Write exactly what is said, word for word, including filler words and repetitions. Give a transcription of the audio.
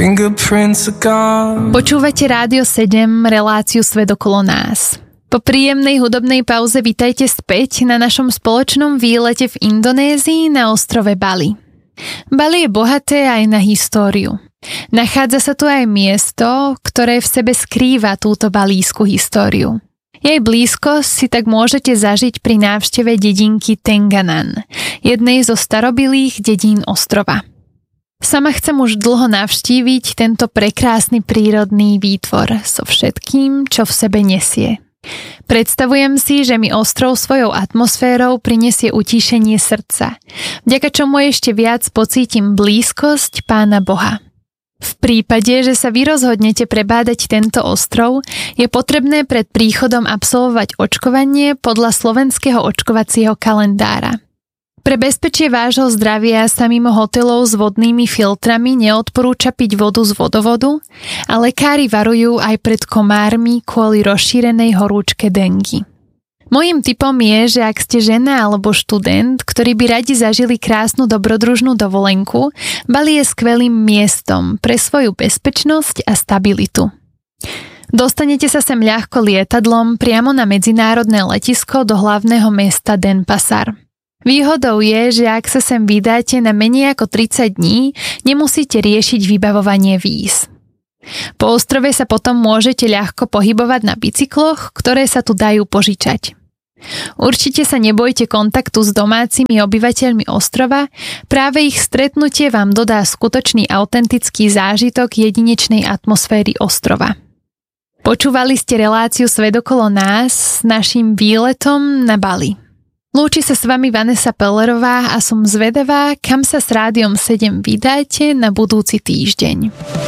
Počúvate Rádio sedem, reláciu Svet okolo nás. Po príjemnej hudobnej pauze vitajte späť na našom spoločnom výlete v Indonézii na ostrove Bali. Bali je bohaté aj na históriu. Nachádza sa tu aj miesto, ktoré v sebe skrýva túto balísku históriu. Jej blízkosť si tak môžete zažiť pri návšteve dedinky Tenganan, jednej zo starobilých dedín ostrova. Sama chcem už dlho navštíviť tento prekrásny prírodný výtvor so všetkým, čo v sebe nesie. Predstavujem si, že mi ostrov svojou atmosférou prinesie utíšenie srdca, vďaka čomu ešte viac pocítim blízkosť Pána Boha. V prípade, že sa vy rozhodnete prebádať tento ostrov, je potrebné pred príchodom absolvovať očkovanie podľa slovenského očkovacieho kalendára. Pre bezpečie vášho zdravia sa mimo hotelov s vodnými filtrami neodporúča piť vodu z vodovodu a lekári varujú aj pred komármi kvôli rozšírenej horúčke dengy. Mojím tipom je, že ak ste žena alebo študent, ktorí by radi zažili krásnu dobrodružnú dovolenku, Bali je skvelým miestom pre svoju bezpečnosť a stabilitu. Dostanete sa sem ľahko lietadlom priamo na medzinárodné letisko do hlavného mesta Denpasar. Výhodou je, že ak sa sem vydáte na menej ako tridsať dní, nemusíte riešiť vybavovanie víz. Po ostrove sa potom môžete ľahko pohybovať na bicykloch, ktoré sa tu dajú požičať. Určite sa nebojte kontaktu s domácimi obyvateľmi ostrova, práve ich stretnutie vám dodá skutočný autentický zážitok jedinečnej atmosféry ostrova. Počúvali ste reláciu Svet okolo nás s naším výletom na Bali. Lúči sa s vami Vanessa Pellerová a som zvedavá, kam sa s Rádiom sedem vydáte na budúci týždeň.